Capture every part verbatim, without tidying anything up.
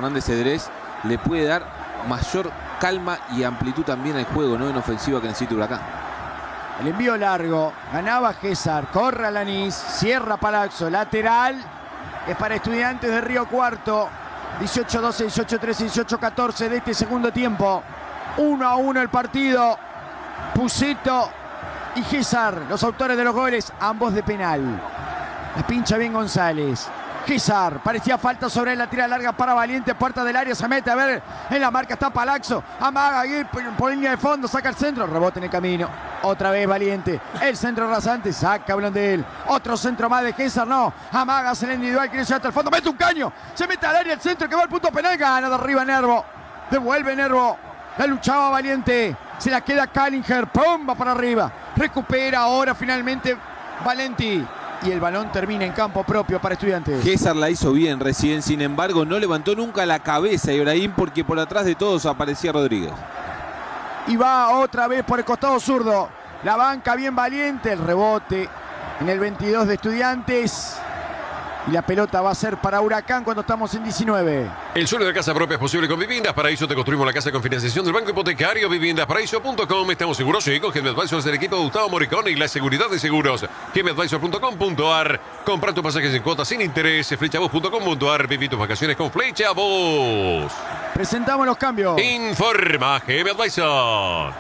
Fernández Cedrés le puede dar mayor calma y amplitud también al juego, ¿no? En ofensiva que necesita Huracán. El envío largo, ganaba César, corre Alanís, cierra Palazzo, lateral, es para Estudiantes de Río Cuarto. dieciocho doce, dieciocho trece, dieciocho catorce de este segundo tiempo. uno a uno el partido. Puceto y César, los autores de los goles, ambos de penal. La pincha bien González. César, parecía falta sobre él, la tira larga para Valiente, puerta del área, se mete, a ver, en la marca está Palazzo, amaga ahí por línea de fondo, saca el centro, rebote en el camino, otra vez Valiente, el centro rasante, saca Blondel, otro centro más de César, no, amaga, hace el individual, quiere llegar hasta el fondo, mete un caño, se mete al área el centro que va al punto penal, gana de arriba Nervo, devuelve Nervo, la luchaba Valiente, se la queda Kallinger, pum, va para arriba, recupera ahora finalmente Valenti. Y el balón termina en campo propio para Estudiantes. César la hizo bien recién, sin embargo no levantó nunca la cabeza Ibrahim porque por atrás de todos aparecía Rodríguez. Y va otra vez por el costado zurdo. La banca bien Valiente, el rebote en el veintidós de Estudiantes. Y la pelota va a ser para Huracán cuando estamos en diecinueve. El sueño de casa propia es posible con Viviendas Paraíso. Te construimos la casa con financiación del Banco Hipotecario. Viviendas Paraíso punto com. Estamos seguros, sí, con G M Advisors del equipo de Gustavo Moricón y la seguridad de seguros. G M Advisors punto com punto a r. Compra tus pasajes en cuotas sin interés. Flechabus punto com punto a r. Viví tus vacaciones con Flechabus. Presentamos los cambios. Informa G M Advisors.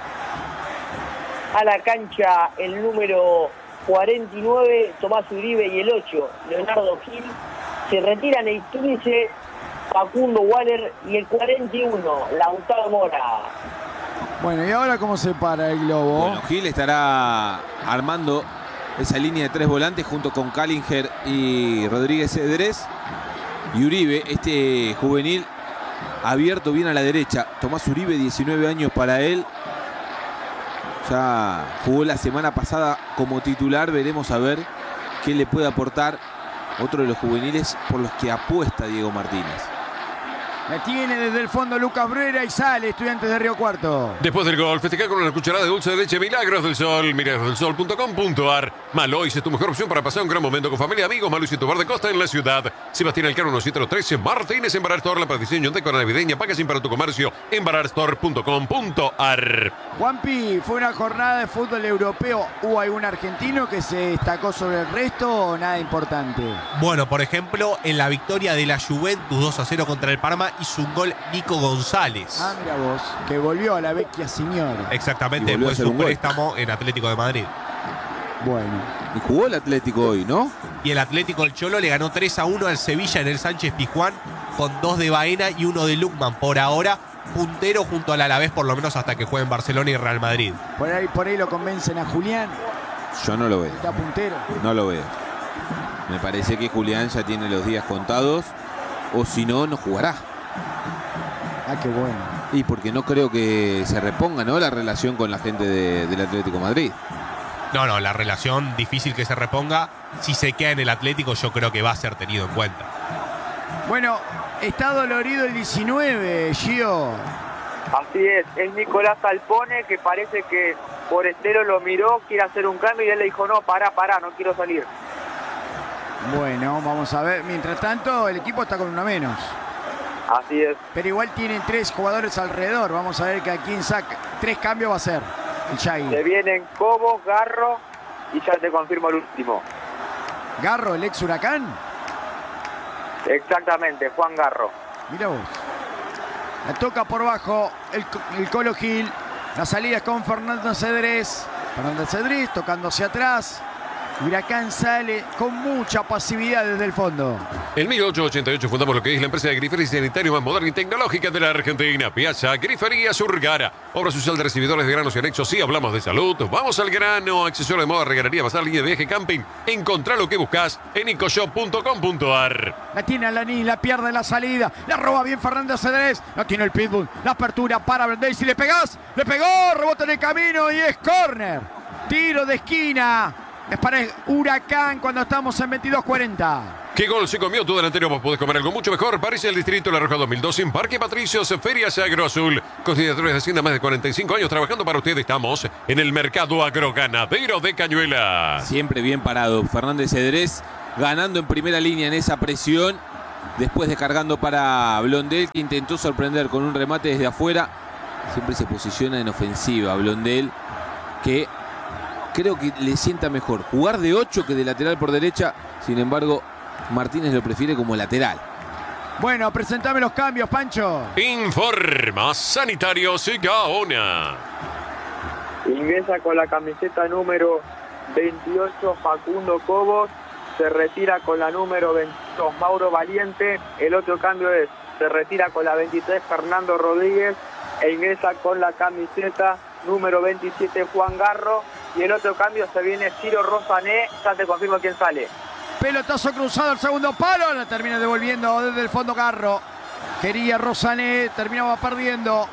A la cancha el número cuarenta y nueve, Tomás Uribe, y el ocho, Leonardo Gil. Se retiran el quince, Facundo Waller, y el cuarenta y uno, Lautaro Mora. Bueno, ¿y ahora cómo se para el globo? Bueno, Gil estará armando esa línea de tres volantes junto con Kallinger y Rodríguez Cedrés. Y Uribe, este juvenil, abierto bien a la derecha. Tomás Uribe, diecinueve años para él. Ya jugó la semana pasada como titular, veremos a ver qué le puede aportar otro de los juveniles por los que apuesta Diego Martínez. La tiene desde el fondo Lucas Bruera y sale Estudiantes de Río Cuarto. Después del gol, festejar con una cucharada de dulce de leche Milagros del Sol. milagros del sol punto com punto a r. Malois es tu mejor opción para pasar un gran momento con familia y amigos. Malois y tu bar de costa en la ciudad. Sebastián Elcano uno siete trece. Martínez en Barar Store. La diseño de decora navideña. Packaging para tu comercio en barar store punto com punto a r. Juanpi, fue una jornada de fútbol europeo. ¿Hubo algún argentino que se destacó sobre el resto o nada importante? Bueno, por ejemplo, en la victoria de la Juventus dos a cero contra el Parma hizo un gol Nico González. Ah, mira vos, que volvió a la vecchia señora. Exactamente, Y volvió a después hacer de un un gol. préstamo en Atlético de Madrid. Bueno, Y jugó el Atlético hoy, ¿no? Y el Atlético del Cholo le ganó tres a uno al Sevilla en el Sánchez Pizjuán con dos de Baena y uno de Lukman. Por ahora, puntero junto al Alavés, por lo menos hasta que jueguen Barcelona y Real Madrid. por ahí, por ahí lo convencen a Julián, Yo no lo veo. está puntero. No lo veo. Me parece que Julián ya tiene los días contados. O si no, no jugará. Ah, qué bueno. Y porque no creo que se reponga, ¿no? La relación con la gente de- del Atlético de Madrid. No, no, la relación difícil que se reponga. Si se queda en el Atlético, yo creo que va a ser tenido en cuenta. Bueno, está dolorido el diecinueve, Gio. Así es, es Nicolás Alpone, que parece que Forestero lo miró, quiere hacer un cambio y él le dijo, no, pará, pará, no quiero salir. Bueno, vamos a ver. Mientras tanto, el equipo está con una menos. Así es. Pero igual tienen tres jugadores alrededor. Vamos a ver que a quién saca. Tres cambios va a ser el Se Chagui. vienen Cobos, Garro y ya te confirmo el último. Garro, el ex Huracán. Exactamente, Juan Garro. Mira vos. La toca por bajo el, el Colo Gil. La salida es con Fernando Cedrés. Fernando Cedrés tocando hacia atrás. Huracán sale con mucha pasividad desde el fondo. En mil ochocientos ochenta y ocho fundamos lo que es la empresa de grifería y sanitario más moderna y tecnológica de la Argentina. Piazza Grifería Surgara. Obra social de recibidores de granos y anexos. Sí, hablamos de salud. Vamos al grano. Accesorio de moda, regalería, bazar, línea de viaje, camping. Encontrá lo que buscas en icoshop punto com punto a r. La tiene Alaní, la pierde en la salida. La roba bien Fernando Cedrés. No tiene el pitbull. La apertura para Brandey. Si le pegás, le pegó. Rebota en el camino y es córner. Tiro de esquina. Es para el Huracán cuando estamos en veintidós cuarenta. ¿Qué gol se comió tu delantero? Vos podés comer algo mucho mejor. Parece el Distrito La Roja dos mil doce en Parque Patricios, Ferias Agro Azul. Constituidores de Hacienda, más de cuarenta y cinco años trabajando para ustedes. Estamos en el mercado agroganadero de Cañuelas. Siempre bien parado. Fernández Cedrés ganando en primera línea en esa presión. Después descargando para Blondel, que intentó sorprender con un remate desde afuera. Siempre se posiciona en ofensiva Blondel, que creo que le sienta mejor jugar de ocho que de lateral por derecha. Sin embargo, Martínez lo prefiere como lateral. Bueno, presentame los cambios, Pancho. Informa Sanitarios Gaona. Ingresa con la camiseta número veintiocho Facundo Cobos. Se retira con la número veintidós Mauro Valiente. El otro cambio es, se retira con la veintitrés Fernando Rodríguez. E ingresa con la camiseta número veintisiete Juan Garro. Y el otro cambio se viene Ciro Rosané. Ya te confirmo quién sale. Pelotazo cruzado al segundo palo. La termina devolviendo desde el fondo Garro. Quería Rosané, terminaba perdiendo.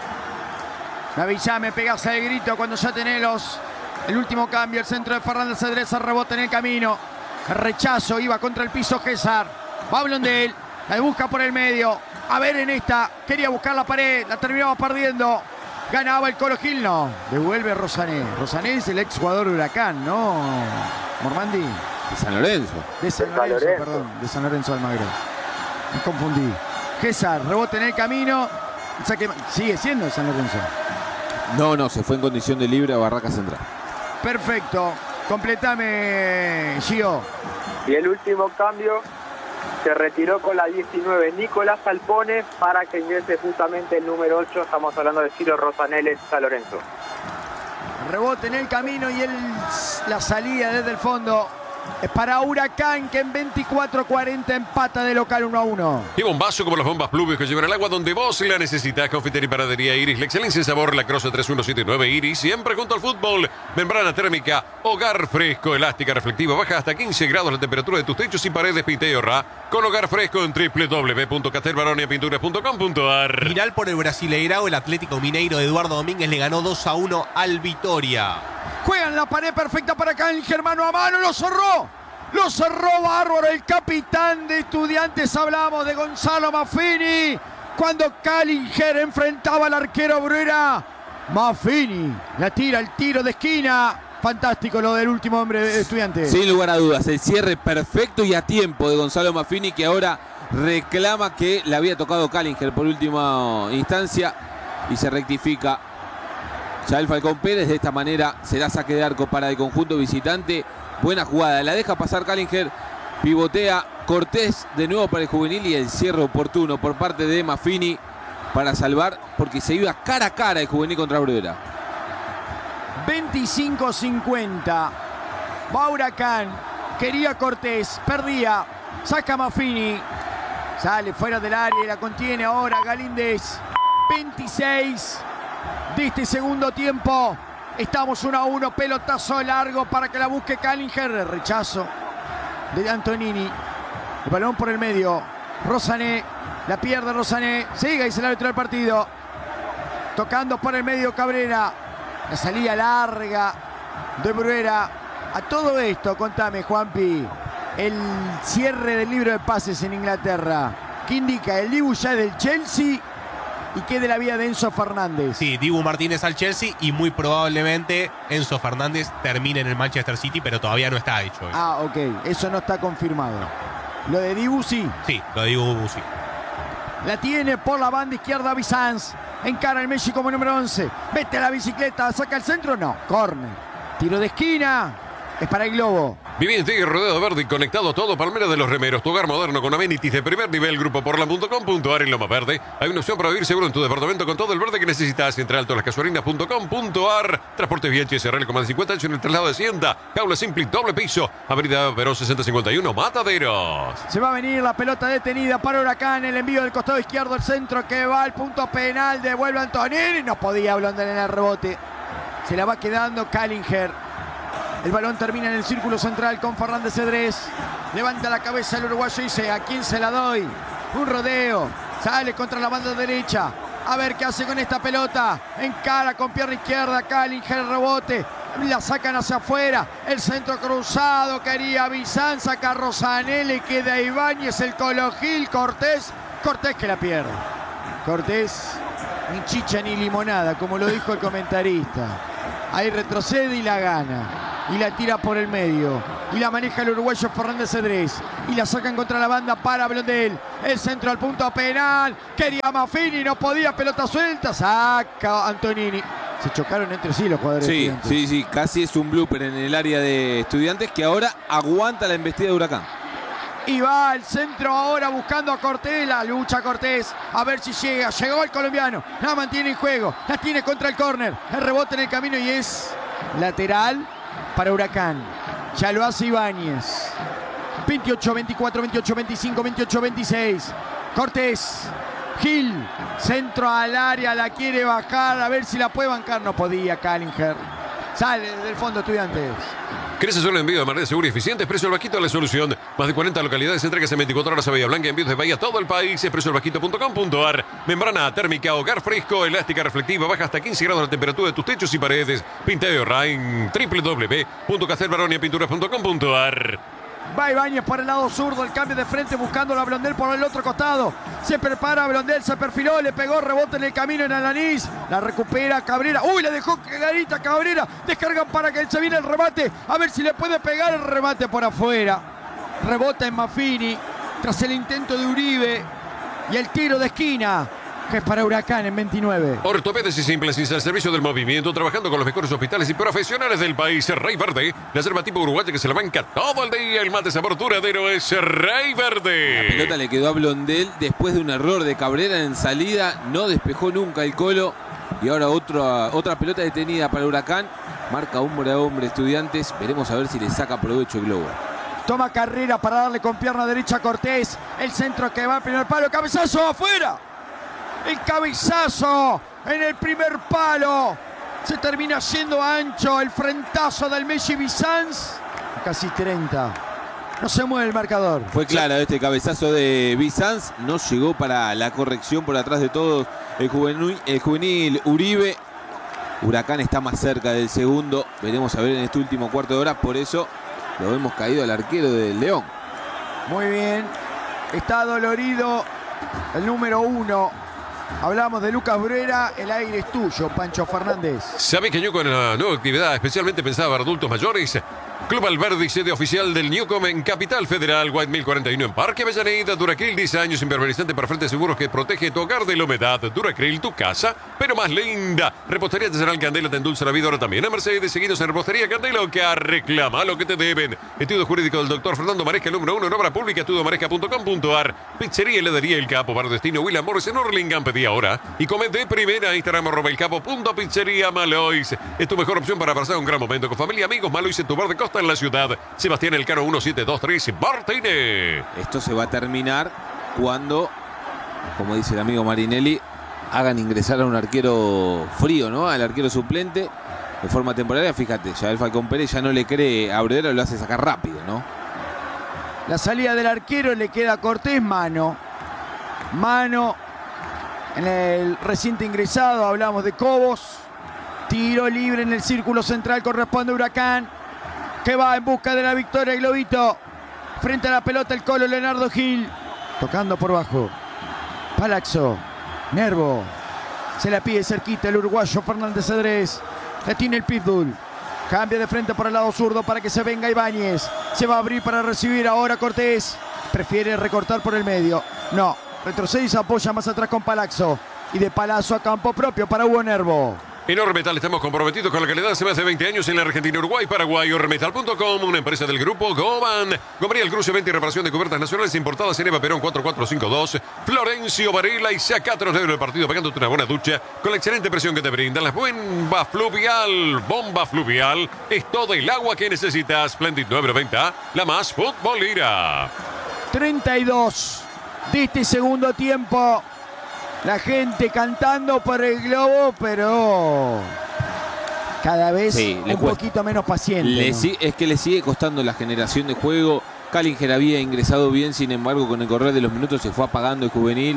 Avísame, pegás el grito cuando ya tenés los, el último cambio. El centro de Fernández Cedrés, rebote en el camino. El rechazo, iba contra el piso César. Va Blondel, la busca por el medio. A ver en esta, quería buscar la pared, la terminaba perdiendo. Ganaba el Colo Gil, no. Devuelve Rosané. Rosané es el ex jugador de Huracán, ¿no? Mormandi. De San Lorenzo. De San Lorenzo, Lorenzo. perdón. De San Lorenzo Almagro. Me confundí. César, rebote en el camino. Saque, sigue siendo de San Lorenzo. No, no, se fue en condición de libre a Barraca Central. Perfecto. Completame, Gio. Y el último cambio, se retiró con la diecinueve Nicolás Alpone para que ingrese justamente el número ocho. Estamos hablando de Ciro Rosanel, San Lorenzo. Rebote en el camino y el, la salida desde el fondo es para Huracán, que en veinticuatro cuarenta empata de local uno a uno. Y bombazo como las bombas Pluvios que llevan el agua donde vos la necesitas. Confitería y panadería Iris, la excelencia en sabor, la Croce tres uno siete nueve Iris, siempre junto al fútbol. Membrana térmica, hogar fresco, elástica, reflectiva, baja hasta quince grados la temperatura de tus techos y paredes, pinta y ahorra. Con hogar fresco en w w w punto castelbaronia pinturas punto com punto a r. Final por el Brasileirao, el Atlético Mineiro de Eduardo Domínguez le ganó dos a uno al Vitória. Juegan la pared perfecta para Cálinger, mano a mano, lo cerró. Lo cerró bárbaro el capitán de Estudiantes. Hablamos de Gonzalo Maffini. Cuando Cálinger enfrentaba al arquero Bruera. Maffini la tira, el tiro de esquina. Fantástico lo del último hombre de Estudiantes. Sin lugar a dudas, el cierre perfecto y a tiempo de Gonzalo Maffini, que ahora reclama que le había tocado Cálinger por última instancia y se rectifica. Ya el Falcón Pérez, de esta manera será saque de arco para el conjunto visitante. Buena jugada, la deja pasar Cálinger, pivotea Cortés de nuevo para el juvenil y el cierre oportuno por parte de Maffini para salvar, porque se iba cara a cara el juvenil contra Bruera. veinticinco cincuenta. Va Huracán. Quería Cortés, perdía. Saca Maffini. Sale fuera del área y la contiene ahora Galíndez. veintiséis de este segundo tiempo. Estamos uno a uno, pelotazo largo para que la busque Cálinger. Rechazo de Antonini. El balón por el medio. Rosané, la pierde Rosané. Sigue, dice el árbitro del partido. Tocando por el medio Cabrera. La salida larga de Bruera. A todo esto, contame, Juanpi, el cierre del libro de pases en Inglaterra. ¿Qué indica? El Dibu ya es del Chelsea. ¿Y qué de la vida de Enzo Fernández? Sí, Dibu Martínez al Chelsea y muy probablemente Enzo Fernández termine en el Manchester City, pero todavía no está hecho eso. Ah, ok. Eso no está confirmado. Lo de Dibu sí. Sí, lo digo sí. La tiene por la banda izquierda Bizanz. Encara el Messi como número once. Mete la bicicleta, saca el centro. No, córner. Tiro de esquina. Es para el Globo. Viviente y rodeado verde y conectado a todo. Palmera de los Remeros, tu hogar moderno con amenities de primer nivel. Grupo Portland punto com punto a r. En Loma Verde hay una opción para vivir seguro en tu departamento con todo el verde que necesitas. Entre Alto Las Casuarinas punto com punto a r. Transportes V H S R L con más de cincuenta años en el traslado de Hacienda. Jaula Simple, doble piso. Avenida Perón sesenta cincuenta y uno, Mataderos. Se va a venir la pelota detenida para Huracán. El envío del costado izquierdo, el centro que va al punto penal. Devuelve a Antonini. No podía Blondel en el rebote. Se la va quedando Cálinger. El balón termina en el círculo central con Fernández Cedrés. Levanta la cabeza el uruguayo y dice: ¿a quién se la doy? Un rodeo. Sale contra la banda derecha. A ver qué hace con esta pelota. Encara con pierna izquierda. Cálinger, el rebote. La sacan hacia afuera. El centro cruzado. Quería Bizán. Saca Rosané. Le queda Ibáñez. El Colo Gil. Cortés. Cortés que la pierde. Cortés, ni chicha ni limonada, como lo dijo el comentarista. Ahí retrocede y la gana. Y la tira por el medio. y la maneja el uruguayo Fernández Cedrés. Y la sacan contra la banda para Blondel. El centro al punto penal. Quería Maffini, no podía, pelota suelta. Saca Antonini. Se chocaron entre sí los jugadores. Sí, de sí, sí, casi es un blooper en el área de Estudiantes que ahora aguanta la embestida de Huracán. Y va al centro ahora buscando a Cortés. La lucha Cortés. A ver si llega. Llegó el colombiano. La mantiene en juego. La tiene contra el córner. El rebote en el camino y es lateral para Huracán. Ya lo hace Ibáñez. veintiocho, veinticuatro, veintiocho, veinticinco, veintiocho, veintiséis. Cortés. Gil. Centro al área. La quiere bajar. A ver si la puede bancar. No podía Callinger. Sale del fondo Estudiantes. ¿Querés hacer un envío de manera segura y eficiente? Expreso El Vaquito es la solución. Más de cuarenta localidades, entregas en veinticuatro horas a Bahía Blanca, envíos de Bahía a todo el país. expreso el vaquito punto com punto ar. Membrana térmica, hogar fresco, elástica reflectiva, baja hasta quince grados la temperatura de tus techos y paredes. Pinta y ahorra en doble u doble u doble u punto castelbaronia pinturas punto com punto ar. Va Ibáñez por el lado zurdo, el cambio de frente buscando a Blondel por el otro costado. Se prepara Blondel, se perfiló, le pegó, rebote en el camino en Alanís. La recupera Cabrera. Uy, le dejó clarita Cabrera. Descargan para que se viene el remate. A ver si le puede pegar el remate por afuera. Rebota en Maffini tras el intento de Uribe. Y el tiro de esquina, que es para Huracán en veintinueve. Ortopedes y Implantes al servicio del movimiento, trabajando con los mejores hospitales y profesionales del país. Rey Verde, la yerba tipo uruguaya que se la banca todo el día. El mate sabor duradero es Rey Verde. La pelota le quedó a Blondel después de un error de Cabrera en salida. No despejó nunca el Colo. Y ahora otra, otra pelota detenida para Huracán. Marca hombre a hombre Estudiantes. Veremos a ver si le saca provecho el globo. Toma carrera para darle con pierna derecha a Cortés. El centro que va al primer palo. Cabezazo afuera. El cabezazo en el primer palo. Se termina yendo ancho el frentazo del Messi Bizanz. Casi treinta. No se mueve el marcador. Fue claro este cabezazo de Bizanz. No llegó para la corrección por atrás de todos el juvenil, el juvenil Uribe. Huracán está más cerca del segundo. Veremos a ver en este último cuarto de hora. Por eso lo hemos caído al arquero del León. Muy bien. Está dolorido el número uno. Hablamos de Lucas Bruera, el aire es tuyo, Pancho Fernández. ¿Sabe que Newcom en una nueva actividad especialmente pensada para adultos mayores? Club Alberdi, sede oficial del Newcom en Capital Federal, White Mill cuarenta y uno en Parque Avellaneda. Duracril, diez años, impermeabilizante para frentes seguros que protege tu hogar de la humedad. Duracril, tu casa, pero más linda. Repostería Artesanal Candela te endulza la vida ahora también. A Mercedes, seguidos en Repostería Candela, que reclama lo que te deben. Estudio jurídico del doctor Fernando Maresca, el número uno en obra pública, estudio maresca punto com punto ar. Pizzería y heladería El Capo, para destino William Morris en Orlingham, pedí ahora. Y come de primera, Instagram arroba el capo punto pizzería Malois. Es tu mejor opción para pasar un gran momento con familia, amigos. Malois en tu bar de costa en la ciudad. Sebastián Elcano uno siete dos tres Martínez. Esto se va a terminar cuando, como dice el amigo Marinelli, hagan ingresar a un arquero frío, ¿no? Al arquero suplente de forma temporaria. Fíjate, ya el Falcón Pérez ya no le cree a Bredero, lo hace sacar rápido, ¿no? La salida del arquero le queda a Cortés, mano. Mano en el reciente ingresado, hablamos de Cobos. Tiro libre en el círculo central, corresponde a Huracán, que va en busca de la victoria. Globito frente a la pelota, el Colo Leonardo Gil, tocando por bajo. Palazzo, Nervo, se la pide cerquita el uruguayo Fernández Cedrés. La tiene el Pitbull. Cambia de frente por el lado zurdo para que se venga Ibáñez. Se va a abrir para recibir ahora Cortés. Prefiere recortar por el medio. No, retrocede y se apoya más atrás con Palazzo. Y de Palazzo a campo propio para Hugo Nervo. En Ormetal estamos comprometidos con la calidad hace más de veinte años en la Argentina, Uruguay, Paraguay. Ormetal punto com, una empresa del grupo Goban. Gomería El Cruce, venta y reparación de cubiertas nacionales importadas en Eva Perón cuatro cuatro cinco dos. Florencio Varela y Sacate del partido pegándote una buena ducha con la excelente presión que te brindan las bombas fluvial. Bomba fluvial es todo el agua que necesitas. Splendid nueve noventa, la más futbolera. treinta y dos de este segundo tiempo. La gente cantando por el globo, pero cada vez sí, un cuesta. poquito menos paciente. Le ¿no? si, es que le sigue costando la generación de juego. Callinger había ingresado bien, sin embargo, con el correr de los minutos se fue apagando el juvenil.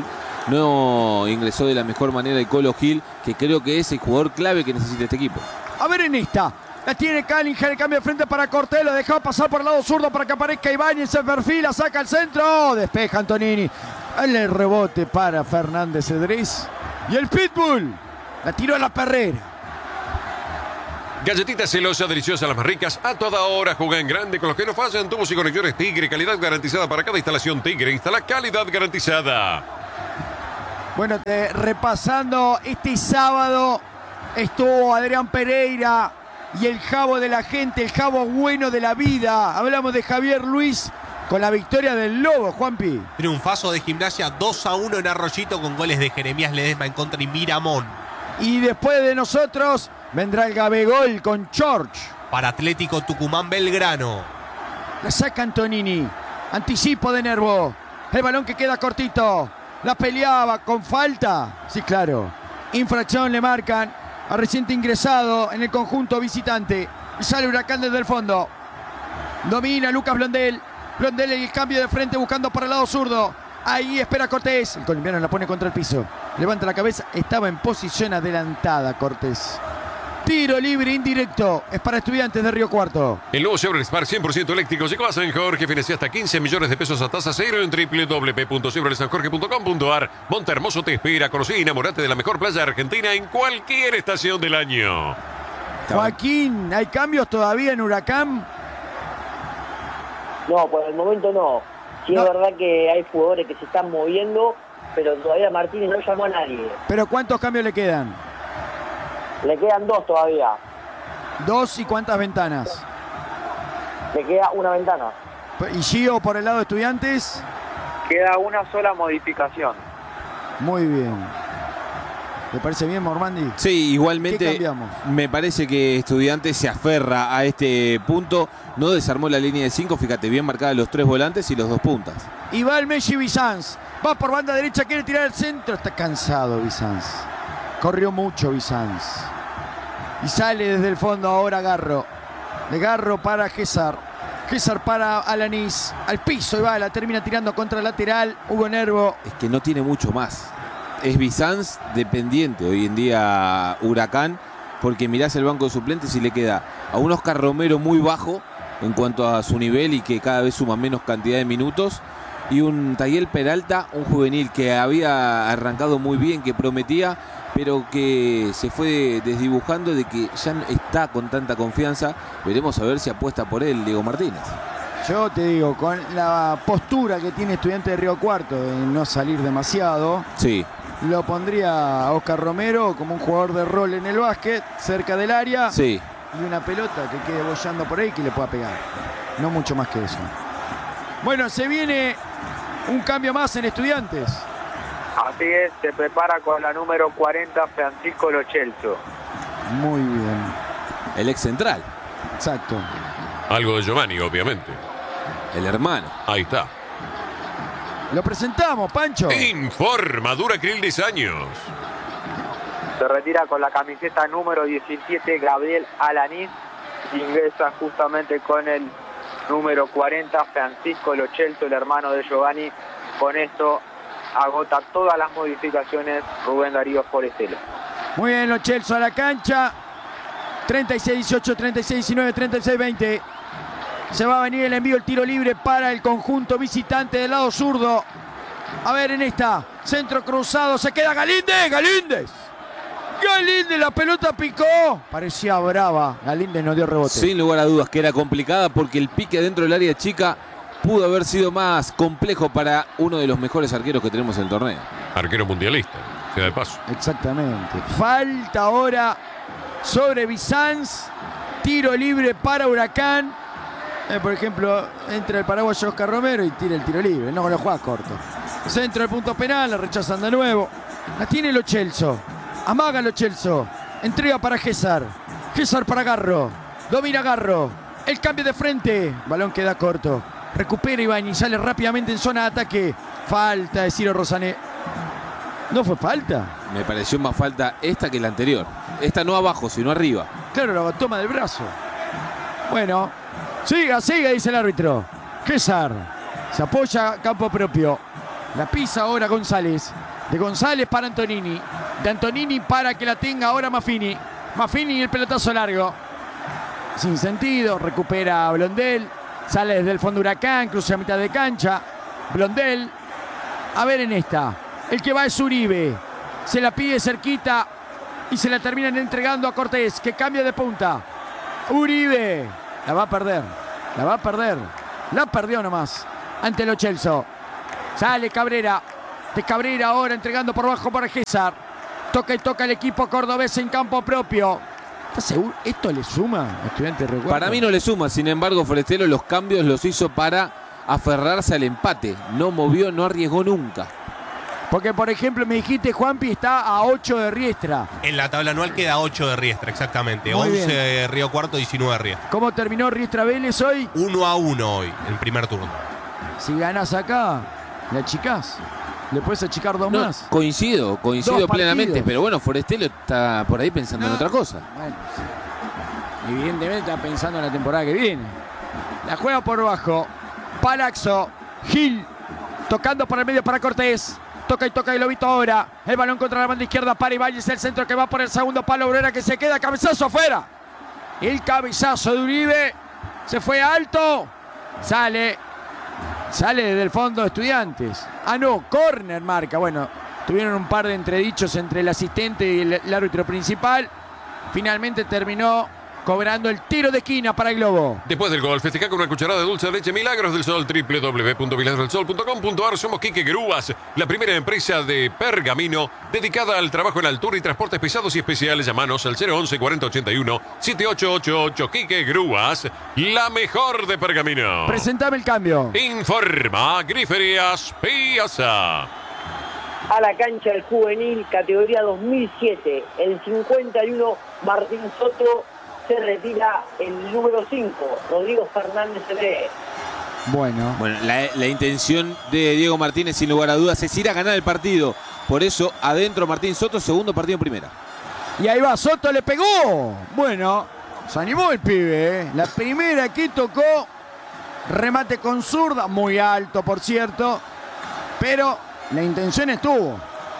No ingresó de la mejor manera el Colo Gil, que creo que es el jugador clave que necesita este equipo. A ver en esta. La tiene Callinger, el cambio de frente para Cortés, lo dejó pasar por el lado zurdo para que aparezca Ibáñez, se perfila, saca el centro, despeja Antonini. El rebote para Fernández Cedrés. Y el Pitbull la tiró a la perrera. Galletitas celosas, deliciosas, las más ricas, a toda hora. Juega en grande con los que no fallan. Tubos y conexiones Tigre, calidad garantizada para cada instalación Tigre. Instala calidad garantizada. Bueno, te, repasando este sábado estuvo Adrián Pereira y el jabo de la gente, el jabo bueno de la vida. Hablamos de Javier Luis con la victoria del Lobo, Juanpi. Triunfazo de Gimnasia dos a uno en Arroyito con goles de Jeremías Ledesma en contra y Miramón. Y después de nosotros vendrá el Gabegol con George. Para Atlético Tucumán Belgrano. La saca Antonini. Anticipo de Nervo. El balón que queda cortito. La peleaba con falta. Sí, claro. Infracción le marcan a reciente ingresado en el conjunto visitante. Y sale Huracán desde el fondo. Domina Lucas Blondel. Blondel el cambio de frente buscando para el lado zurdo. Ahí espera Cortés. El colombiano la pone contra el piso. Levanta la cabeza. Estaba en posición adelantada Cortés. Tiro libre indirecto. Es para Estudiantes de Río Cuarto. El nuevo Chevrolet Spark cien por ciento eléctrico llegó a San Jorge. Financia hasta quince millones de pesos a tasa cero en doble u doble u doble u punto chevrolet san jorge punto com punto a r. Monte Hermoso te espera. Conocí y enamorate de la mejor playa argentina en cualquier estación del año. Joaquín, ¿hay cambios todavía en Huracán? No, por el momento no. Sí, No. es verdad que hay jugadores que se están moviendo, pero todavía Martínez no llamó a nadie. ¿Pero cuántos cambios le quedan? Le quedan dos todavía. ¿Dos y cuántas ventanas? Le queda una ventana. ¿Y Gio por el lado de Estudiantes? Queda una sola modificación. Muy bien. ¿Le parece bien, Mormandi? Sí, ¿Qué igualmente cambiamos? me parece que Estudiantes se aferra a este punto. No desarmó la línea de cinco, fíjate, bien marcada los tres volantes y los dos puntas. Y va el Messi Bizanz. Va por banda derecha, quiere tirar al centro. Está cansado Bizanz. Corrió mucho Bizanz. Y sale desde el fondo ahora Garro. De Garro para César. César para Alanís. Al piso y va, la termina tirando contra el lateral. Hugo Nervo. Es que no tiene mucho más. Es Bizanz dependiente hoy en día Huracán, porque mirás el banco de suplentes y le queda a un Oscar Romero muy bajo en cuanto a su nivel y que cada vez suma menos cantidad de minutos, y un Tayel Peralta, un juvenil que había arrancado muy bien, que prometía, pero que se fue desdibujando de que ya no está con tanta confianza. Veremos a ver si apuesta por él Diego Martínez. Yo te digo, con la postura que tiene Estudiante de Río Cuarto de no salir demasiado, Sí, lo pondría a Oscar Romero como un jugador de rol en el básquet, cerca del área, sí. y una pelota que quede bollando por ahí que le pueda pegar. No mucho más que eso. Bueno, se viene un cambio más en Estudiantes. Así es, se prepara con la número cuarenta Francisco Lo Celso. Muy bien. El ex central, Exacto. Algo de Giovanni, obviamente. el hermano. Ahí está. Lo presentamos, Pancho. Informa Dura Krill diez años. Se retira con la camiseta número diecisiete Gabriel Alanís. Ingresa justamente con el número cuarenta Francisco Lo Celso, el hermano de Giovanni. Con esto agota todas las modificaciones Rubén Darío Forestelo. Muy bien, Lo Celso a la cancha. treinta y seis dieciocho, treinta y seis diecinueve, treinta y seis veinte. Se va a venir el envío, el tiro libre para el conjunto visitante del lado zurdo. A ver en esta. Centro cruzado. Se queda Galíndez. Galíndez. Galíndez, la pelota picó. Parecía brava. Galíndez no dio rebote. Sin lugar a dudas que era complicada, porque el pique dentro del área chica pudo haber sido más complejo para uno de los mejores arqueros que tenemos en el torneo. Arquero mundialista, sea de paso. Exactamente. Falta ahora sobre Bizanz. Tiro libre para Huracán. Eh, por ejemplo, entra el paraguayo Oscar Romero y tira el tiro libre. No lo juega corto. Centro del punto penal, la rechazan de nuevo. La tiene Lo Celso. Amaga Lo Celso. Entrega para César. César para Garro. Domina Garro. El cambio de frente. Balón queda corto. Recupera Iván y sale rápidamente en zona de ataque. Falta de Ciro Rosané. ¿No fue falta? Me pareció más falta esta que la anterior. Esta no abajo, sino arriba. Claro, la toma del brazo. Bueno, siga, siga, dice el árbitro. César se apoya a campo propio. La pisa ahora González. De González para Antonini. De Antonini para que la tenga ahora Maffini. Maffini y el pelotazo largo. Sin sentido, recupera a Blondel. Sale desde el fondo Huracán, cruza a mitad de cancha. Blondel. A ver en esta. El que va es Uribe. Se la pide cerquita y se la terminan entregando a Cortés, que cambia de punta. Uribe. La va a perder. La va a perder. La perdió nomás. Ante Lo Celso. Sale Cabrera. De Cabrera ahora entregando por bajo para Gézar. Toca y toca el equipo cordobés en campo propio. ¿Estás seguro? ¿Esto le suma a Estudiantes de Río Cuarto? Para mí no le suma. Sin embargo, Forestero los cambios los hizo para aferrarse al empate. No movió, no arriesgó nunca. Porque, por ejemplo, me dijiste, Juanpi está a ocho de Riestra. En la tabla anual queda ocho de Riestra, exactamente. Muy once bien. de Río Cuarto, diecinueve de Riestra. ¿Cómo terminó Riestra Vélez hoy? uno a uno hoy, en primer turno. Si ganás acá, la achicás. Le puedes achicar dos No, más. coincido, coincido Dos plenamente. partidos. Pero bueno, Forestero está por ahí pensando en No. otra cosa. Bueno, sí. Evidentemente está pensando en la temporada que viene. La juega por bajo. Palaxo. Gil. Tocando por el medio para Cortés. Toca y toca y Lobito ahora. El balón contra la banda izquierda para Ibáñez. El centro que va por el segundo palo. Obrera que se queda. Cabezazo afuera. El cabezazo de Uribe. Se fue alto. Sale. Sale desde el fondo de Estudiantes. Ah, no. Córner marca. Bueno, tuvieron un par de entredichos entre el asistente y el, el árbitro principal. Finalmente terminó cobrando el tiro de esquina para el Globo. Después del gol, festeja con una cucharada de dulce de leche Milagros del Sol, doble u doble u doble u punto milagros del sol punto com punto a r. Somos Quique Grúas, la primera empresa de pergamino dedicada al trabajo en altura y transportes pesados y especiales. Llamanos al cero once cuarenta ochenta y uno setenta y ocho ochenta y ocho. Quique Grúas, la mejor de pergamino. Presentame el cambio. Informa Griferías Piazza. A la cancha del juvenil, categoría dos mil siete, el cincuenta y uno, Martín Soto. Se retira el número cinco, Rodrigo Fernández Cedrés. Bueno. Bueno, la, la intención de Diego Martínez, sin lugar a dudas, es ir a ganar el partido. Por eso, adentro Martín Soto, segundo partido en primera. Y ahí va, Soto le pegó. Bueno, se animó el pibe, ¿eh? La primera que tocó, remate con zurda, muy alto por cierto, pero la intención estuvo.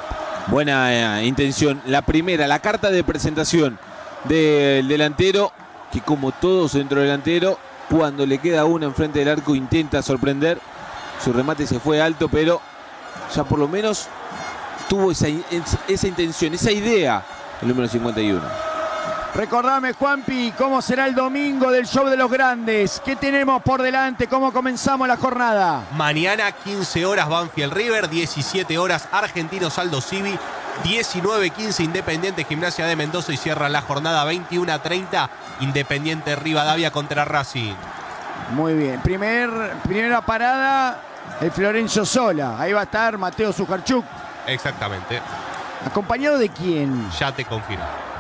Buena eh, intención. La primera, la carta de presentación del delantero, que como todo centro delantero, cuando le queda una enfrente del arco intenta sorprender. Su remate se fue alto, pero ya por lo menos tuvo esa, esa intención, esa idea, el número cincuenta y uno. Recordame, Juanpi, cómo será el domingo del show de los grandes. ¿Qué tenemos por delante? ¿Cómo comenzamos la jornada? Mañana, quince horas, Banfield River. diecisiete horas, Argentinos Aldo Civi. diecinueve quince, Independiente Gimnasia de Mendoza. Y cierra la jornada veintiuno a treinta, Independiente Rivadavia contra Racing. Muy bien. Primer, primera parada, el Florencio Sola. Ahí va a estar Mateo Sujarchuk. Exactamente. ¿Acompañado de quién? Ya te confirmo.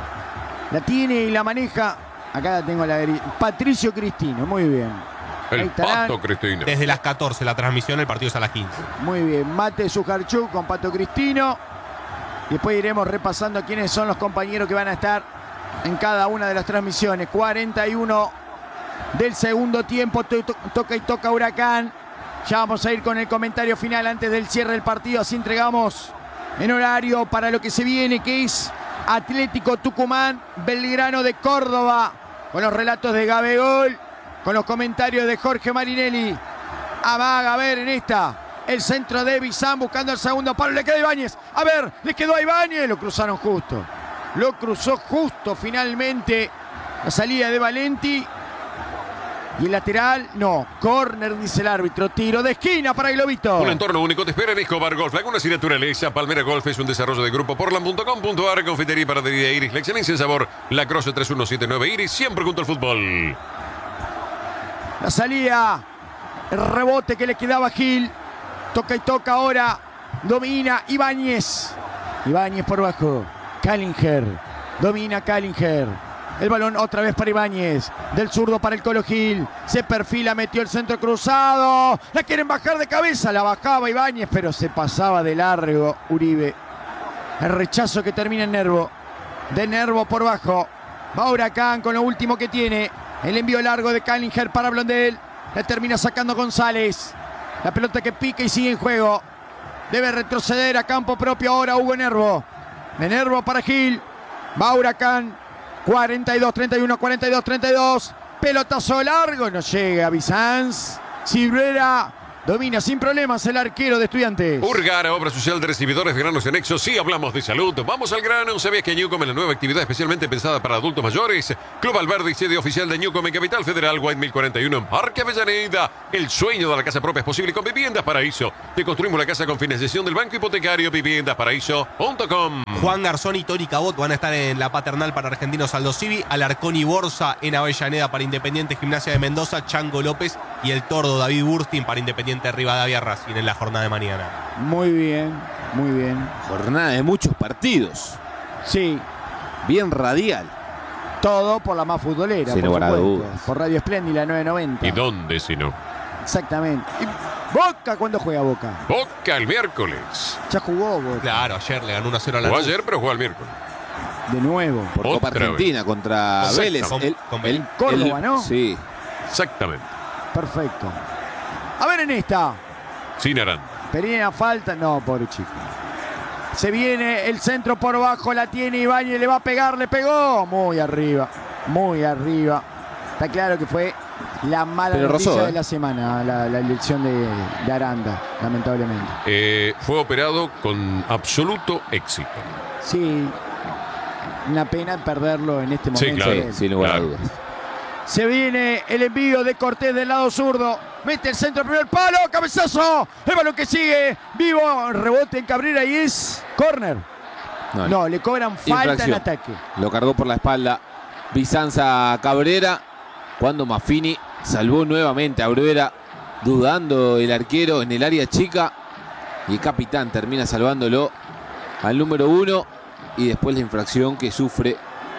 La tiene y la maneja. Acá la tengo, la de Patricio Cristino. Muy bien. Ahí El estarán. Pato Cristina. Desde las catorce la transmisión, el partido es a las quince. Muy bien. Mate Sujarchuk con Pato Cristino. Después iremos repasando quiénes son los compañeros que van a estar en cada una de las transmisiones. cuarenta y uno del segundo tiempo. To- to- toca y toca Huracán. Ya vamos a ir con el comentario final antes del cierre del partido. Así entregamos en horario para lo que se viene, que es Atlético Tucumán, Belgrano de Córdoba. Con los relatos de Gabegol, con los comentarios de Jorge Marinelli. Amaga, a ver en esta. El centro de Bizán buscando el segundo palo. Le queda a Ibáñez. A ver, le quedó a Ibáñez. Lo cruzaron justo. Lo cruzó justo finalmente. La salida de Valenti. Y el lateral, no. Córner, dice el árbitro. Tiro de esquina para el Globito. Un entorno único te espera en Escobar Golf. Lagunas y naturaleza. Palmera Golf es un desarrollo de grupo portland punto com punto a r. Confitería y panadería Iris. La excelencia en sabor. La Croce tres uno siete nueve Iris. Siempre junto al fútbol. La salida. El rebote que le quedaba a Gil. Toca y toca ahora. Domina Ibáñez. Ibáñez por bajo. Callinger. Domina Callinger. El balón otra vez para Ibáñez. Del zurdo para el Colo Gil. Se perfila, metió el centro cruzado. La quieren bajar de cabeza. La bajaba Ibáñez, pero se pasaba de largo Uribe. El rechazo que termina en Nervo. De Nervo por bajo. Va Huracán con lo último que tiene. El envío largo de Callinger para Blondel. La termina sacando González. La pelota que pica y sigue en juego. Debe retroceder a campo propio ahora Hugo Nervo. De Nervo para Gil. Va Huracán. cuarenta y dos treinta y uno, cuarenta y dos treinta y dos. Pelotazo largo. No llega Bizanz. Cibrera Domina sin problemas el arquero de Estudiantes. Urgar, obra social de recibidores de granos y anexos. Sí, hablamos de salud. Vamos al grano. ¿Sabías que Newcom es la nueva actividad especialmente pensada para adultos mayores? Club Alberdi y sede oficial de Newcom en Capital Federal, White mil cuarenta y uno en Parque Avellaneda. El sueño de la casa propia es posible con Viviendas Paraíso. Te construimos la casa con financiación del Banco Hipotecario. Viviendas Paraíso punto com. Juan Garzón y Tony Cabot van a estar en la paternal para Argentinos Aldo Civi. Alarcón y Borsa en Avellaneda para Independiente Gimnasia de Mendoza. Chango López y el Tordo David Burstin para Independiente Rivadavia Racing en la jornada de mañana. Muy bien, muy bien. Jornada de muchos partidos. Sí. Bien radial. Todo por la más futbolera, Sin por lugar a supuesto. dudas. Por Radio Espléndida nueve noventa. ¿Y dónde si no? Exactamente. Y Boca, ¿cuándo juega Boca? Boca el miércoles. Ya jugó Boca. Claro, ayer le ganó uno a cero a la Jugó Lanús. ayer, pero jugó el miércoles. De nuevo. Por Copa Otra Argentina vez. contra Exacto. Vélez. Con- El- con el- Córdoba, el- ¿no? Sí. Exactamente. Perfecto. A ver en esta. Sin Aranda. Pereira falta. No, pobre chico. Se viene el centro por abajo, la tiene Ibáñez, le va a pegar, le pegó. Muy arriba, muy arriba. Está claro que fue la mala Pero noticia rozó, de ¿eh? la semana, la, la elección de, de Aranda, lamentablemente. Eh, fue operado con absoluto éxito. Sí, una pena perderlo en este Sí, momento. claro. Sí, sin lugar Claro. a dudas. Se viene el envío de Cortés del lado zurdo. Mete el centro, primer palo, cabezazo. El balón que sigue. Vivo, rebote en Cabrera y es córner. No, No, le cobran falta en Infracción. ataque. Lo cargó por la espalda Bizanza Cabrera. Cuando Maffini salvó nuevamente a Bruera, dudando el arquero en el área chica. Y el capitán termina salvándolo al número uno. Y después la infracción que sufre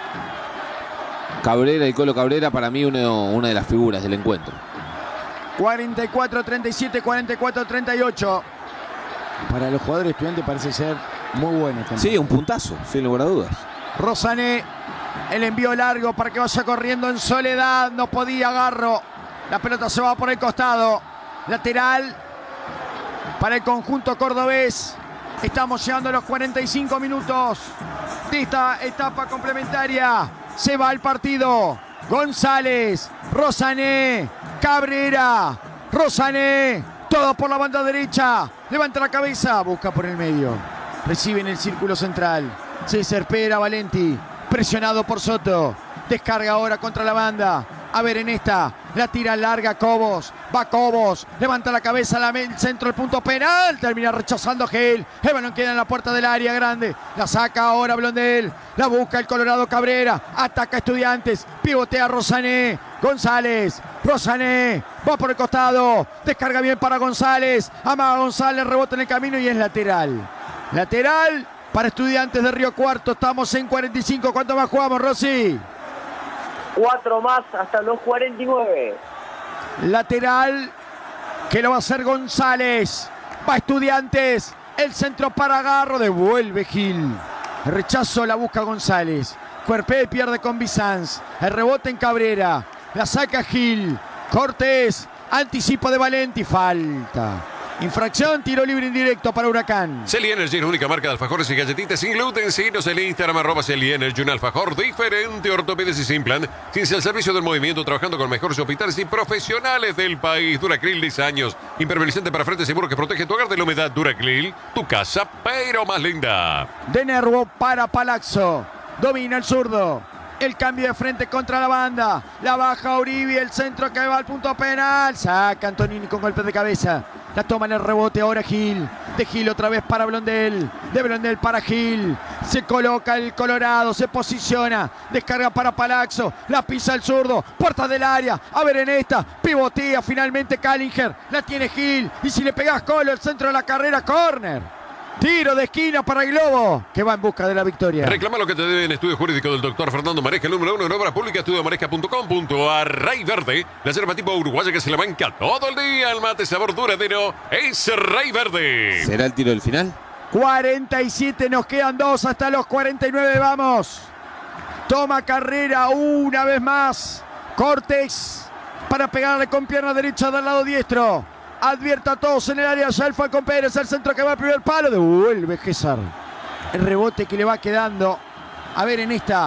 Cabrera, el Colo Cabrera, para mí uno, una de las figuras del encuentro. cuarenta y cuatro treinta y siete, cuarenta y cuatro treinta y ocho. Para los jugadores estudiantes parece ser muy bueno también. Sí, un puntazo, sin lugar a dudas. Rosané, el envío largo para que vaya corriendo en soledad. No podía Garro. La pelota se va por el costado. Lateral para el conjunto cordobés. Estamos llegando a los cuarenta y cinco minutos de esta etapa complementaria. Se va el partido. González, Rosané, Cabrera, Rosané. Todo por la banda derecha. Levanta la cabeza, busca por el medio. Recibe en el círculo central. Se desespera Valenti. Presionado por Soto. Descarga ahora contra la banda. A ver en esta. La tira larga Cobos. Va Cobos. Levanta la cabeza. La el centro del punto penal. Termina rechazando Gel. El balón queda en la puerta del área grande. La saca ahora Blondel. La busca el Colorado Cabrera. Ataca Estudiantes. Pivotea Rosané. González. Rosané. Va por el costado. Descarga bien para González. Amaga González. Rebota en el camino y es lateral. Lateral para Estudiantes de Río Cuarto. Estamos en cuarenta y cinco. ¿Cuánto más jugamos, Rossi? Cuatro más hasta los cuarenta y nueve. Lateral que lo va a hacer González. Va Estudiantes. El centro para Garro. Devuelve Gil. El rechazo la busca González. Cuerpea y pierde con Bizanz. El rebote en Cabrera. La saca Gil. Cortés. Anticipo de Valenti. Falta. Infracción, tiro libre indirecto para Huracán. Celi Energy es la única marca de alfajores y galletitas sin gluten. Síguenos en el Instagram, arroba Celi Energy, un alfajor diferente, ortopedes y sin plan. Ciencia al servicio del movimiento, trabajando con mejores hospitales y profesionales del país. Duracril, diez años. Impermeabilizante para frente seguro que protege tu hogar de la humedad. Duracril, tu casa, pero más linda. De Nervo para Palazzo. Domina el zurdo. El cambio de frente contra la banda. La baja Uribe. El centro que va al punto penal. Saca Antonini con golpe de cabeza. La toma en el rebote ahora Gil. De Gil otra vez para Blondel. De Blondel para Gil. Se coloca el Colorado. Se posiciona. Descarga para Palazzo. La pisa el zurdo. Puerta del área. A ver en esta. Pivotea finalmente Callinger. La tiene Gil. Y si le pegás Colo, el centro de la carrera. Córner. Tiro de esquina para el Globo, que va en busca de la victoria. Reclama lo que te debe en Estudio Jurídico del doctor Fernando Maresca, el número uno en obra pública, estudio maresca punto com punto a r. Rey Verde, la yerba tipo uruguaya que se la banca todo el día. El mate sabor duradero es Rey Verde. ¿Será el tiro del final? cuarenta y siete, nos quedan dos hasta los cuarenta y nueve, vamos. Toma carrera una vez más. Cortés para pegarle con pierna derecha del lado diestro. Advierta a todos en el área. Ya el Falcón Pérez, el centro que va al primer palo. Devuelve César. El rebote que le va quedando. A ver en esta.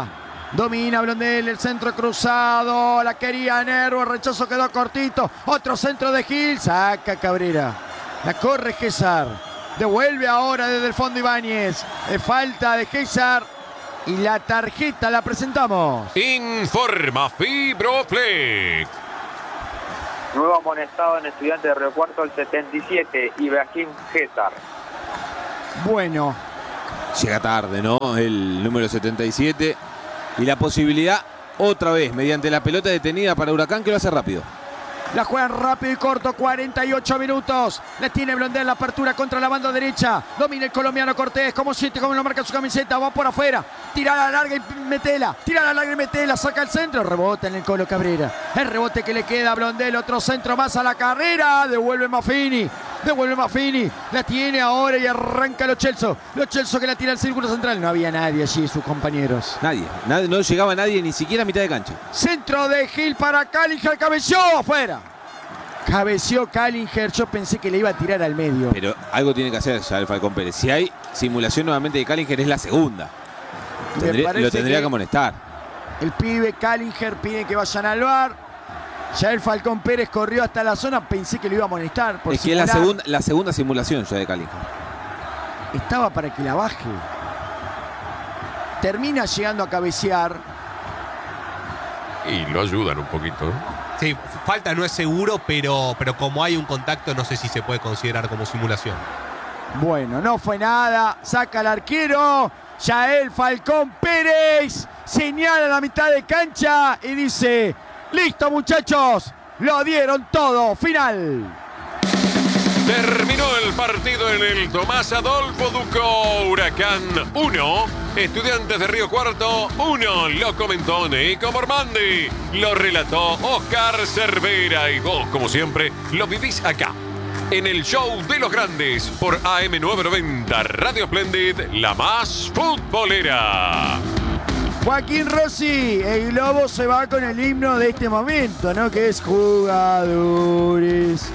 Domina Blondel, el centro cruzado. La quería Nervo, el rechazo quedó cortito. Otro centro de Gil. Saca Cabrera. La corre César. Devuelve ahora desde el fondo Ibáñez. De falta de César. Y la tarjeta la presentamos. Informa Fibroflex. Nuevo amonestado en Estudiantes de Río Cuarto, el setenta y siete, Ibrahim César. Bueno. Llega tarde, ¿no? El número setenta y siete. Y la posibilidad, otra vez, mediante la pelota detenida para Huracán, que lo hace rápido. La juegan rápido y corto, cuarenta y ocho minutos. La tiene Blondel, la apertura contra la banda derecha. Domina el colombiano Cortés, como siente, como lo marca su camiseta. Va por afuera, tira la larga y metela. Tira la larga y metela, saca el centro. Rebota en el Colo Cabrera. El rebote que le queda a Blondel, otro centro más a la carrera. Devuelve Maffini. Devuelve Maffini, la tiene ahora y arranca Lo Celso. Lo Celso que la tira al círculo central. No había nadie allí, sus compañeros. Nadie, nadie, no llegaba nadie, ni siquiera a mitad de cancha. Centro de Gil para Callinger, cabeció afuera. Cabeció Callinger, yo pensé que le iba a tirar al medio. Pero algo tiene que hacer ya el Falcón Pérez. Si hay simulación nuevamente de Callinger, es la segunda. Tendría, lo tendría que, que amonestar. El pibe Callinger pide que vayan al V A R. Ya el Falcón Pérez corrió hasta la zona, pensé que lo iba a amonestar. Por es que es la segunda, la segunda simulación ya de Callinger. Estaba para que la baje. Termina llegando a cabecear. Y lo ayudan un poquito, ¿eh? Sí, falta no es seguro, pero, pero como hay un contacto, no sé si se puede considerar como simulación. Bueno, no fue nada. Saca al arquero. Yael Falcón Pérez señala la mitad de cancha y dice: listo, muchachos, lo dieron todo. Final. Terminó el partido en el Tomás Adolfo Ducó. Huracán uno, Estudiantes de Río Cuarto uno. Lo comentó Nico Mormandi, lo relató Oscar Cervera y vos, como siempre, lo vivís acá, en el Show de los Grandes por A M novecientos noventa Radio Splendid, la más futbolera. Joaquín Rossi, el globo se va con el himno de este momento, ¿no? Que es jugadores.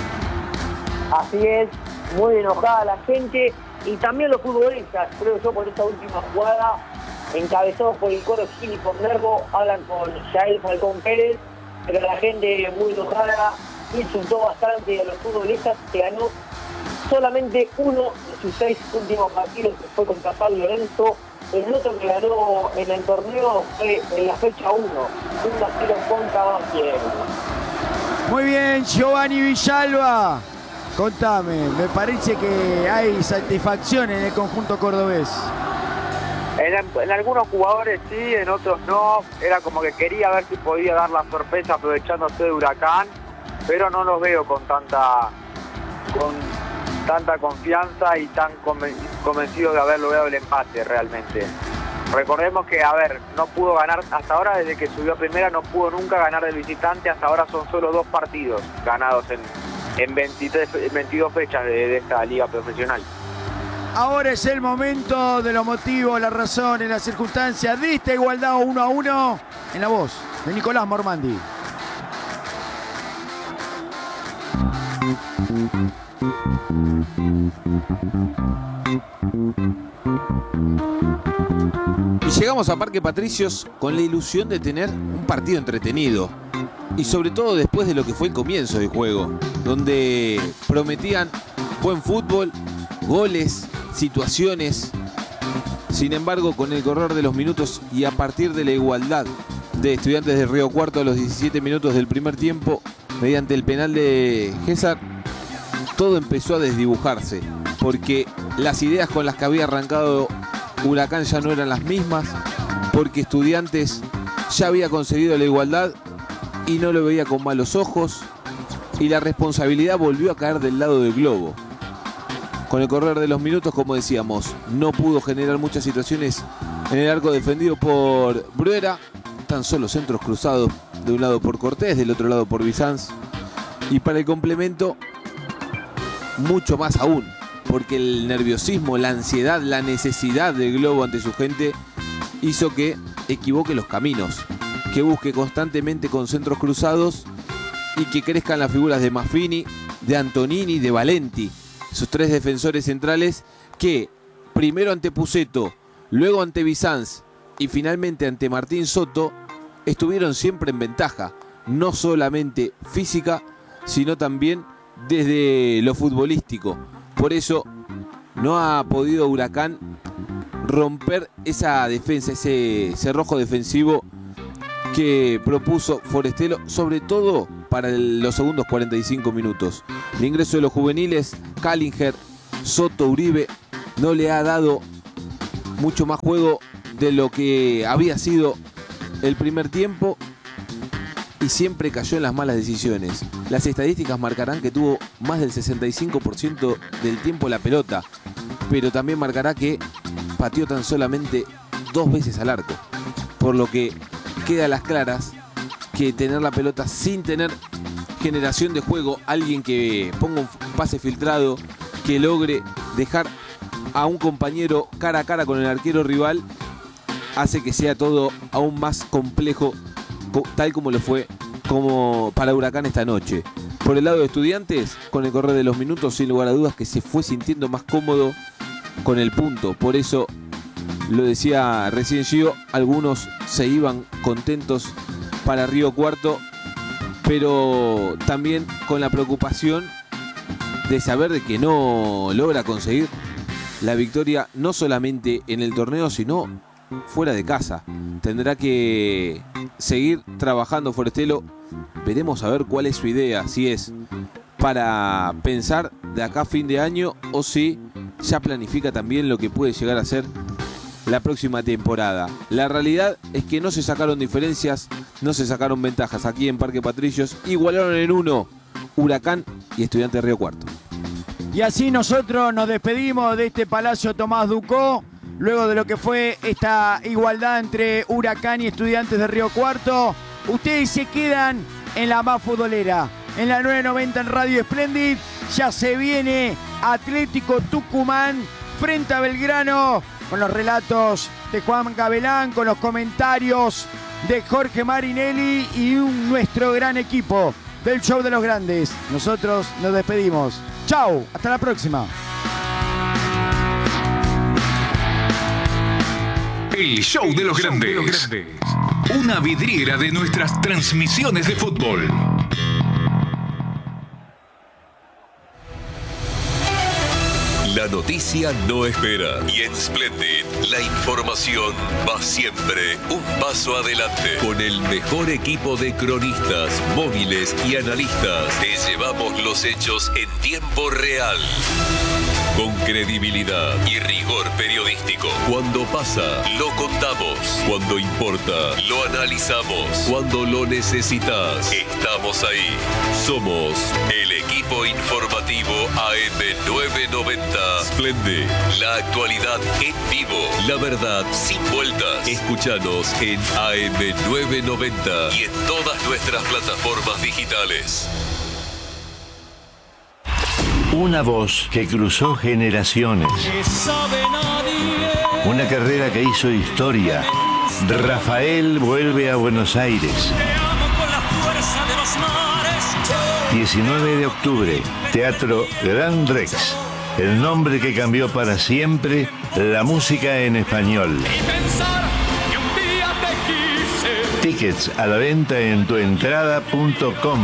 Así es, muy enojada la gente y también los futbolistas, creo yo, por esta última jugada, encabezados por el Coro Gil y por Nervo, hablan con Yael Falcón Pérez, pero la gente muy enojada, insultó bastante a los futbolistas, se ganó solamente uno de sus seis últimos partidos, que fue contra Pablo Lorenzo. El otro que ganó en el torneo fue en la fecha uno, un partido contra Banfield. Muy bien, Giovanni Villalba. Contame, me parece que hay satisfacción en el conjunto cordobés. En, en algunos jugadores sí, en otros no. Era como que quería ver si podía dar la sorpresa aprovechándose de Huracán, pero no los veo con tanta con tanta confianza y tan convencido de haber logrado el empate realmente. Recordemos que, a ver, no pudo ganar hasta ahora, desde que subió a primera, no pudo nunca ganar del visitante. Hasta ahora son solo dos partidos ganados en, en veintitrés, veintidós fechas de, de esta liga profesional. Ahora es el momento de los motivos, las razones, las circunstancias de esta igualdad uno a uno en la voz de Nicolás Mormandi. Y llegamos a Parque Patricios con la ilusión de tener un partido entretenido. Y sobre todo después de lo que fue el comienzo del juego, donde prometían buen fútbol, goles, situaciones. Sin embargo, con el correr de los minutos y a partir de la igualdad de Estudiantes de Río Cuarto a los diecisiete minutos del primer tiempo, mediante el penal de César, todo empezó a desdibujarse, porque las ideas con las que había arrancado Huracán ya no eran las mismas, porque Estudiantes ya había conseguido la igualdad y no lo veía con malos ojos, y la responsabilidad volvió a caer del lado del globo. Con el correr de los minutos, como decíamos, no pudo generar muchas situaciones en el arco defendido por Bruera, tan solo centros cruzados, de un lado por Cortés, del otro lado por Bizanz, y para el complemento mucho más aún, porque el nerviosismo, la ansiedad, la necesidad del globo ante su gente hizo que equivoque los caminos, que busque constantemente con centros cruzados y que crezcan las figuras de Maffini, de Antonini, de Valenti, esos tres defensores centrales que primero ante Puceto, luego ante Bizanz y finalmente ante Martín Soto estuvieron siempre en ventaja, no solamente física, sino también desde lo futbolístico. Por eso no ha podido Huracán romper esa defensa, ese cerrojo defensivo que propuso Forestelo, sobre todo para el, los segundos cuarenta y cinco minutos. El ingreso de los juveniles, Callinger, Soto, Uribe, no le ha dado mucho más juego de lo que había sido el primer tiempo y siempre cayó en las malas decisiones. Las estadísticas marcarán que tuvo más del sesenta y cinco por ciento del tiempo la pelota, pero también marcará que pateó tan solamente dos veces al arco, por lo que queda a las claras que tener la pelota sin tener generación de juego, alguien que ponga un pase filtrado, que logre dejar a un compañero cara a cara con el arquero rival, hace que sea todo aún más complejo, tal como lo fue como para Huracán esta noche. Por el lado de Estudiantes, con el correr de los minutos, sin lugar a dudas que se fue sintiendo más cómodo con el punto. Por eso, lo decía recién Gio, algunos se iban contentos para Río Cuarto, pero también con la preocupación de saber de que no logra conseguir la victoria no solamente en el torneo, sino fuera de casa. Tendrá que seguir trabajando Forestelo. Veremos a ver cuál es su idea, si es para pensar de acá a fin de año o si ya planifica también lo que puede llegar a ser la próxima temporada. La realidad es que no se sacaron diferencias, no se sacaron ventajas aquí en Parque Patricios. Igualaron en uno Huracán y Estudiantes de Río Cuarto. Y así nosotros nos despedimos de este Palacio Tomás Ducó, luego de lo que fue esta igualdad entre Huracán y Estudiantes de Río Cuarto. Ustedes se quedan en la más futbolera, en la nueve noventa en Radio Splendid. Ya se viene Atlético Tucumán frente a Belgrano, con los relatos de Juan Gabelán, con los comentarios de Jorge Marinelli y un, nuestro gran equipo del Show de los Grandes. Nosotros nos despedimos. Chau, hasta la próxima. El Show de los Grandes. Una vidriera de nuestras transmisiones de fútbol. La noticia no espera y en Splendid la información va siempre un paso adelante. Con el mejor equipo de cronistas, móviles y analistas, te llevamos los hechos en tiempo real. Con credibilidad y rigor periodístico. Cuando pasa, lo contamos. Cuando importa, lo analizamos. Cuando lo necesitas, estamos ahí. Somos el equipo informativo A M nueve noventa. Splendid, la actualidad en vivo. La verdad sin vueltas. Escúchanos en A M nueve noventa y en todas nuestras plataformas digitales. Una voz que cruzó generaciones. Una carrera que hizo historia. Rafael vuelve a Buenos Aires. diecinueve de octubre, Teatro Gran Rex. El nombre que cambió para siempre la música en español. Tickets a la venta en tuentrada punto com.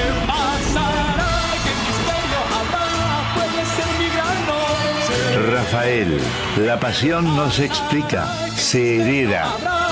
Rafael, la pasión no se explica, se hereda.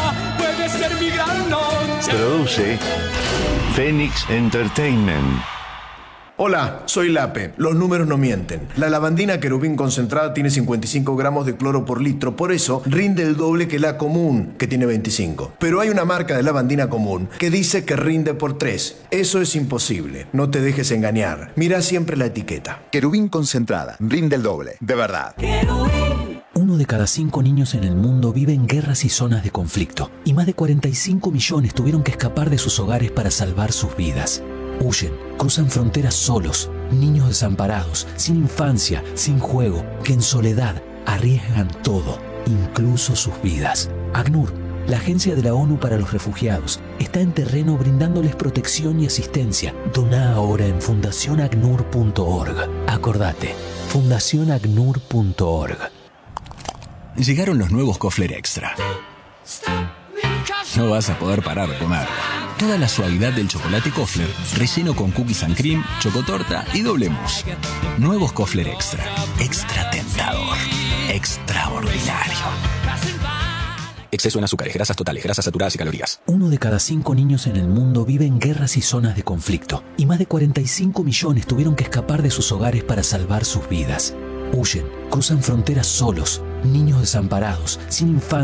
Produce Phoenix Entertainment. Hola, soy Lape. Los números no mienten. La lavandina querubín concentrada tiene cincuenta y cinco gramos de cloro por litro, por eso rinde el doble que la común, que tiene veinticinco. Pero hay una marca de lavandina común que dice que rinde por tres. Eso es imposible. No te dejes engañar. Mira siempre la etiqueta. Querubín concentrada, rinde el doble, de verdad. Uno de cada cinco niños en el mundo vive en guerras y zonas de conflicto, y más de cuarenta y cinco millones tuvieron que escapar de sus hogares para salvar sus vidas. Huyen, cruzan fronteras solos, niños desamparados, sin infancia, sin juego, que en soledad arriesgan todo, incluso sus vidas. ACNUR, la Agencia de la ONU para los Refugiados, está en terreno brindándoles protección y asistencia. Doná ahora en fundación acnur punto org. Acordate, fundación acnur punto org. Llegaron los nuevos Kofler Extra. No vas a poder parar de comer. Toda la suavidad del chocolate Kofler, relleno con cookies and cream, chocotorta y doble mousse. Nuevos Kofler Extra. Extra tentador. Extraordinario. Exceso en azúcares, grasas totales, grasas saturadas y calorías. Uno de cada cinco niños en el mundo vive en guerras y zonas de conflicto. Y más de cuarenta y cinco millones tuvieron que escapar de sus hogares para salvar sus vidas. Huyen, cruzan fronteras solos, niños desamparados, sin infancia.